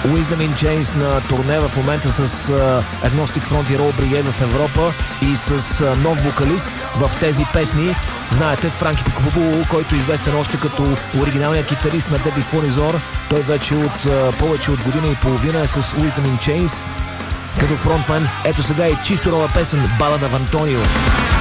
Wisdom in Chains на турне в момента с Agnostic Front и Roll Brigade в Европа и с нов вокалист в тези песни. Знаете, Франки Пикабу, който е известен още като оригиналният китарист на Debi Fonizor. Той вече от повече от година и половина е с Wisdom in Chains като фронтмен. Ето сега и чисто нова песен, Балада в Антонио.